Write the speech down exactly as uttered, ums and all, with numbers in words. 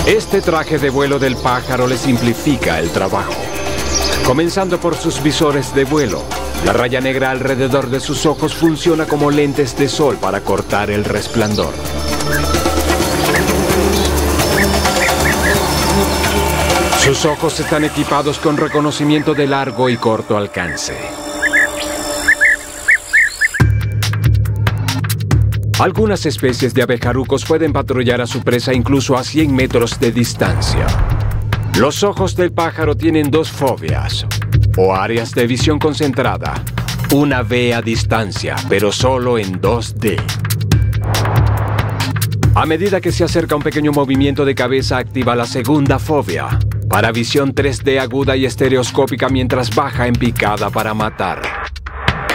Este traje de vuelo del pájaro le simplifica el trabajo. Comenzando por sus visores de vuelo, la raya negra alrededor de sus ojos funciona como lentes de sol para cortar el resplandor. Sus ojos están equipados con reconocimiento de largo y corto alcance. Algunas especies de abejarucos pueden patrullar a su presa incluso a cien metros de distancia. Los ojos del pájaro tienen dos foveas, o áreas de visión concentrada. Una ve a distancia, pero solo en dos D. A medida que se acerca un pequeño movimiento de cabeza, activa la segunda fovea, para visión tres D aguda y estereoscópica mientras baja en picada para matar.